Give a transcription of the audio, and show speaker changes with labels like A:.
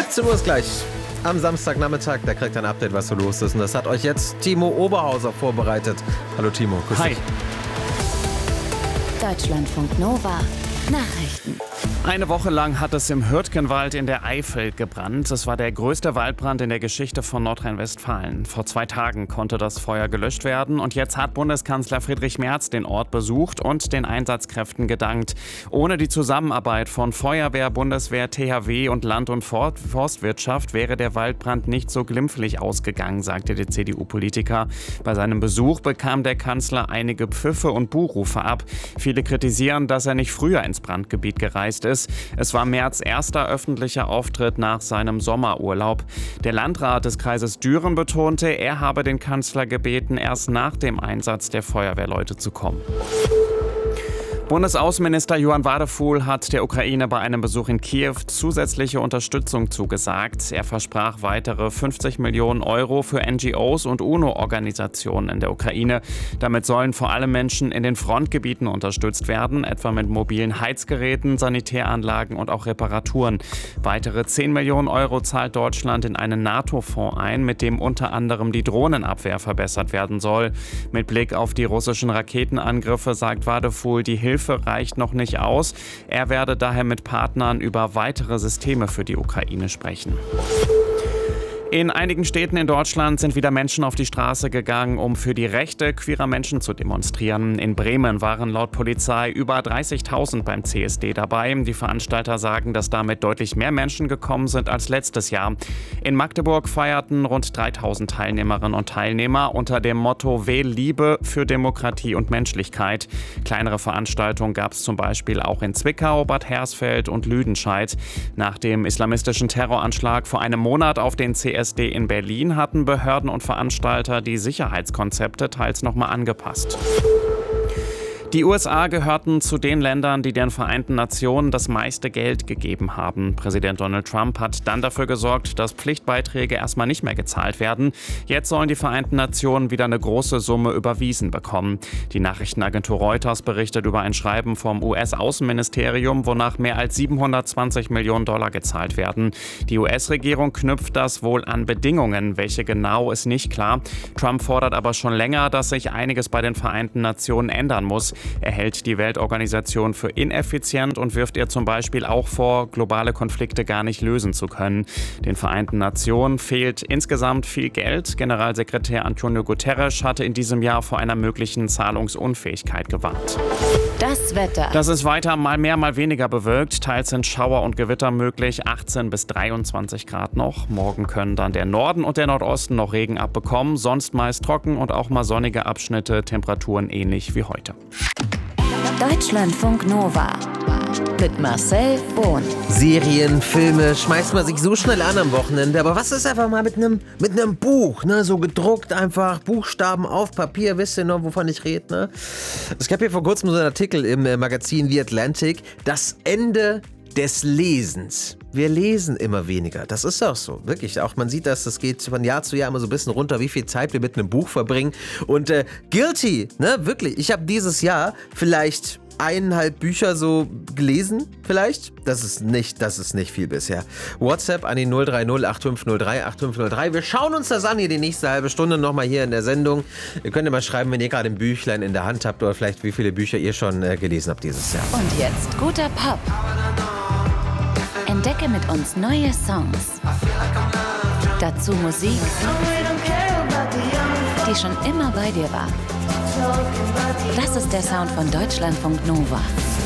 A: 17 Uhr ist gleich. Am Samstagnachmittag, da kriegt ihr ein Update, was so los ist. Und das hat euch jetzt Timo Oberhauser vorbereitet. Hallo Timo, grüß dich.
B: Deutschlandfunk Nova. Nachrichten.
C: Eine Woche lang hat es im Hürtgenwald in der Eifel gebrannt. Es war der größte Waldbrand in der Geschichte von Nordrhein-Westfalen. Vor 2 Tagen konnte das Feuer gelöscht werden. Und jetzt hat Bundeskanzler Friedrich Merz den Ort besucht und den Einsatzkräften gedankt. Ohne die Zusammenarbeit von Feuerwehr, Bundeswehr, THW und Land- und Forstwirtschaft wäre der Waldbrand nicht so glimpflich ausgegangen, sagte der CDU-Politiker. Bei seinem Besuch bekam der Kanzler einige Pfiffe und Buhrufe ab. Viele kritisieren, dass er nicht früher ins Brandgebiet gereist ist. Es war Merz' erster öffentlicher Auftritt nach seinem Sommerurlaub. Der Landrat des Kreises Düren betonte, er habe den Kanzler gebeten, erst nach dem Einsatz der Feuerwehrleute zu kommen. Bundesaußenminister Johann Wadefuhl hat der Ukraine bei einem Besuch in Kiew zusätzliche Unterstützung zugesagt. Er versprach weitere 50 Millionen Euro für NGOs und UNO-Organisationen in der Ukraine. Damit sollen vor allem Menschen in den Frontgebieten unterstützt werden, etwa mit mobilen Heizgeräten, Sanitäranlagen und auch Reparaturen. Weitere 10 Millionen Euro zahlt Deutschland in einen NATO-Fonds ein, mit dem unter anderem die Drohnenabwehr verbessert werden soll. Mit Blick auf die russischen Raketenangriffe sagt Wadefuhl, die Hilfe reicht noch nicht aus. Er werde daher mit Partnern über weitere Systeme für die Ukraine sprechen. In einigen Städten in Deutschland sind wieder Menschen auf die Straße gegangen, um für die Rechte queerer Menschen zu demonstrieren. In Bremen waren laut Polizei über 30.000 beim CSD dabei. Die Veranstalter sagen, dass damit deutlich mehr Menschen gekommen sind als letztes Jahr. In Magdeburg feierten rund 3.000 Teilnehmerinnen und Teilnehmer unter dem Motto Wähl Liebe für Demokratie und Menschlichkeit. Kleinere Veranstaltungen gab es zum Beispiel auch in Zwickau, Bad Hersfeld und Lüdenscheid. Nach dem islamistischen Terroranschlag vor einem Monat auf den CSD in Berlin hatten Behörden und Veranstalter die Sicherheitskonzepte teils nochmal angepasst. Die USA gehörten zu den Ländern, die den Vereinten Nationen das meiste Geld gegeben haben. Präsident Donald Trump hat dann dafür gesorgt, dass Pflichtbeiträge erstmal nicht mehr gezahlt werden. Jetzt sollen die Vereinten Nationen wieder eine große Summe überwiesen bekommen. Die Nachrichtenagentur Reuters berichtet über ein Schreiben vom US-Außenministerium, wonach mehr als 720 Millionen Dollar gezahlt werden. Die US-Regierung knüpft das wohl an Bedingungen, welche genau ist nicht klar. Trump fordert aber schon länger, dass sich einiges bei den Vereinten Nationen ändern muss. Er hält die Weltorganisation für ineffizient und wirft ihr zum Beispiel auch vor, globale Konflikte gar nicht lösen zu können. Den Vereinten Nationen fehlt insgesamt viel Geld. Generalsekretär Antonio Guterres hatte in diesem Jahr vor einer möglichen Zahlungsunfähigkeit gewarnt.
B: Das Wetter.
C: Das ist weiter mal mehr, mal weniger bewölkt. Teils sind Schauer und Gewitter möglich. 18 bis 23 Grad noch. Morgen können dann der Norden und der Nordosten noch Regen abbekommen. Sonst meist trocken und auch mal sonnige Abschnitte. Temperaturen ähnlich wie heute.
B: Deutschlandfunk Nova mit Marcel Bohn.
A: Serien, Filme schmeißt man sich so schnell an am Wochenende. Aber was ist einfach mal mit einem Buch, ne? So gedruckt einfach, Buchstaben auf Papier, wisst ihr noch, wovon ich rede, ne? Es gab hier vor kurzem so einen Artikel im Magazin The Atlantic, das Ende des Lesens. Wir lesen immer weniger. Das ist auch so, wirklich. Auch man sieht, dass das geht von Jahr zu Jahr immer so ein bisschen runter, wie viel Zeit wir mit einem Buch verbringen. Und guilty, ne, wirklich. Ich habe dieses Jahr vielleicht 1,5 Bücher so gelesen, vielleicht. Das ist nicht viel bisher. WhatsApp an die 030 8503 8503. Wir schauen uns das an hier die nächste halbe Stunde nochmal hier in der Sendung. Ihr könnt ja mal schreiben, wenn ihr gerade ein Büchlein in der Hand habt oder vielleicht wie viele Bücher ihr schon gelesen habt dieses Jahr.
B: Und jetzt guter Pop. Entdecke mit uns neue Songs. Dazu Musik, die schon immer bei dir war. Das ist der Sound von Deutschlandfunk Nova.